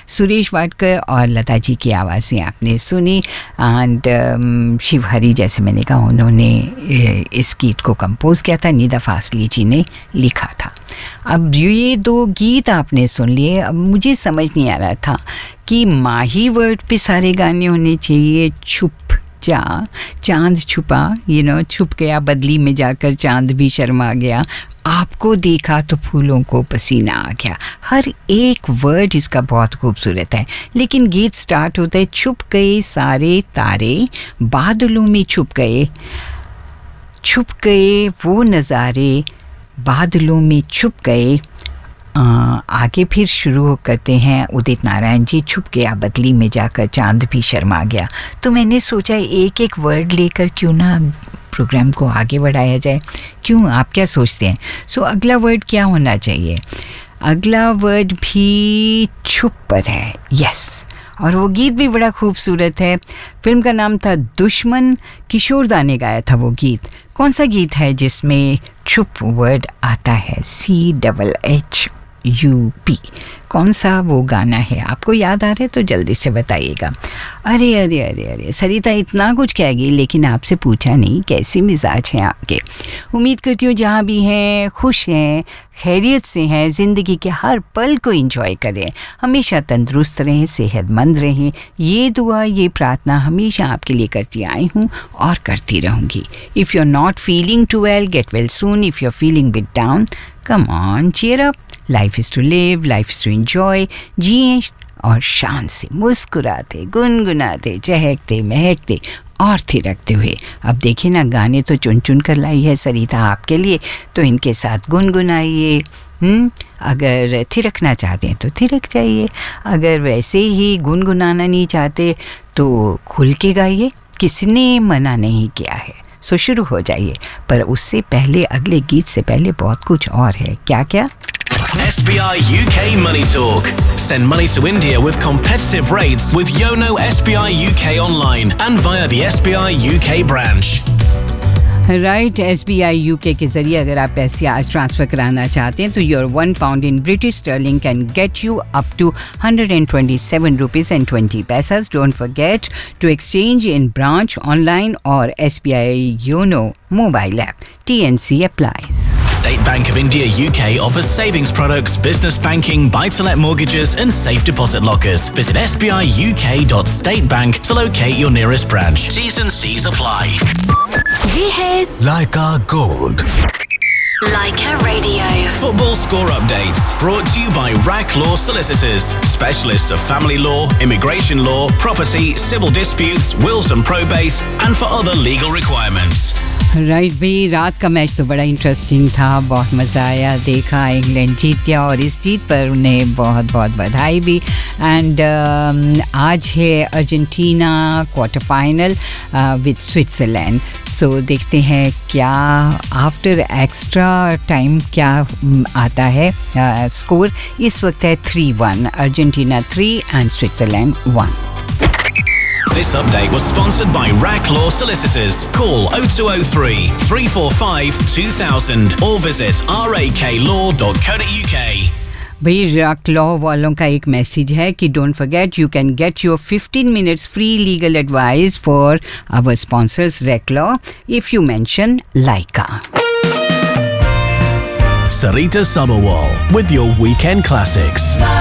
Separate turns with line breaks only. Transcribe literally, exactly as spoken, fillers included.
सुरेश वाडकर और लता जी की आवाज़ें आपने सुनी एंड शिव हरी, जैसे मैंने कहा, उन्होंने इस गीत को कंपोज किया था, निदा फासली जी ने लिखा था। अब ये दो गीत आपने सुन लिए। अब मुझे समझ नहीं आ रहा था कि माही वर्ड पे सारे गाने होने चाहिए, छुप जा, चांद छुपा, यू नो, छुप गया बदली में जाकर चांद भी शर्मा गया, आपको देखा तो फूलों को पसीना आ गया। हर एक वर्ड इसका बहुत खूबसूरत है। लेकिन गीत स्टार्ट होता है, छुप गए सारे तारे बादलों में, छुप गए, छुप गए वो नज़ारे बादलों में, छुप गए। आ, आगे फिर शुरू करते हैं उदित नारायण जी, छुप गया बदली में जाकर चांद भी शर्मा गया। तो मैंने सोचा एक एक वर्ड लेकर क्यों ना प्रोग्राम को आगे बढ़ाया जाए, क्यों, आप क्या सोचते हैं? सो so, अगला वर्ड क्या होना चाहिए? अगला वर्ड भी छुप पर है, यस। और वो गीत भी बड़ा खूबसूरत है। फिल्म का नाम था दुश्मन, किशोरदा ने गाया था वो गीत। कौन सा गीत है जिसमें छुप वर्ड आता है? C double H U P, कौन सा वो गाना है? आपको याद आ रहा है तो जल्दी से बताइएगा। अरे अरे अरे अरे सरिता इतना कुछ कह गई लेकिन आपसे पूछा नहीं कैसे मिजाज हैं आपके। उम्मीद करती हूँ जहाँ भी हैं खुश हैं, खैरियत से हैं, ज़िंदगी के हर पल को एंजॉय करें, हमेशा तंदुरुस्त रहें, सेहतमंद रहें। ये दुआ, ये प्रार्थना हमेशा आपके लिए करती आई हूँ और करती रहूँगी। If you are not feeling to well, get well soon. If you are feeling bit down, come on, cheer up. Life is to live, life is to enjoy. जिए और शान से मुस्कुराते, गुनगुनाते, चहकते, महकते और थिरकते हुए। अब देखिए ना, गाने तो चुन चुन कर लाई है सरिता आपके लिए, तो इनके साथ गुनगुनाइए। हम्म अगर थिरकना चाहते हैं तो थिरक जाइए, अगर वैसे ही गुनगुनाना नहीं चाहते तो खुल के गाइए, किसने मना नहीं किया है। सो शुरू हो जाइए, पर उससे पहले, अगले गीत से पहले बहुत कुछ और है। क्या क्या?
S B I U K Money Talk. Send money to India with competitive rates with Yono S B I U K online and via the S B I U K branch.
Right, S B I you के के ज़रिए अगर आप पैसे आज transfer कराना चाहते हैं तो your one pound in British Stirling can get you up two hundred and twenty seven rupees and twenty पैसास। Don't forget to exchange in branch, online और S B I YONO mobile app. T N C applies.
State Bank of India U K offers savings products, business banking, buy-to-let mortgages and safe deposit lockers. Visit s b i u k dot state bank to locate your nearest branch. T's and C's apply.
ये है
Laika Gold.
Laika Radio.
Football score updates brought to you by R A C Law Solicitors, specialists of family law, immigration law, property, civil disputes, wills and probates, and for other legal requirements.
Right right, भाई रात का match तो बड़ा interesting था, बहुत मज़ा आया। देखा इंग्लैंड जीत गया और इस जीत पर उन्हें बहुत बहुत बधाई भी। एंड uh, आज है Argentina quarter final with Switzerland. सो देखते हैं क्या आफ्टर एक्स्ट्रा टाइम क्या आता है स्कोर। uh, इस वक्त है three one, Argentina three and Switzerland one.
This update was sponsored by R A C Law Solicitors. Call oh two oh three, three four five, two thousand or visit r a k law dot co dot u k.
भाई rack law वालों का एक message है कि don't forget you can get your fifteen minutes free legal advice for our sponsors rack law if you mention Lyca.
Sarita Sabharwal with your weekend classics.